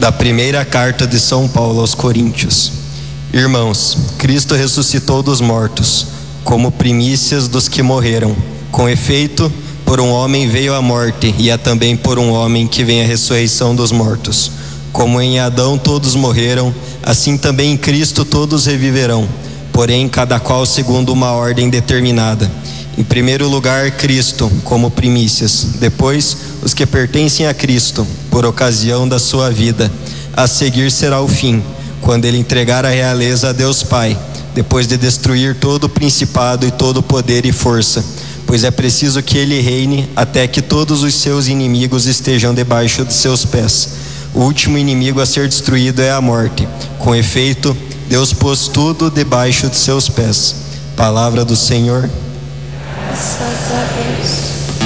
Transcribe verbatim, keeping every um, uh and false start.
Da primeira carta de São Paulo aos Coríntios. Irmãos, Cristo ressuscitou dos mortos, como primícias dos que morreram. Com efeito, por um homem veio a morte, e é também por um homem que vem a ressurreição dos mortos. Como em Adão todos morreram, assim também em Cristo todos reviverão, porém cada qual segundo uma ordem determinada. Em primeiro lugar, Cristo, como primícias, depois os que pertencem a Cristo, por ocasião da sua vida. A seguir será o fim, quando ele entregar a realeza a Deus Pai, depois de destruir todo o principado e todo o poder e força, pois é preciso que ele reine até que todos os seus inimigos estejam debaixo de seus pés. O último inimigo a ser destruído é a morte. Com efeito, Deus pôs tudo debaixo de seus pés. Palavra do Senhor. Graças a Deus.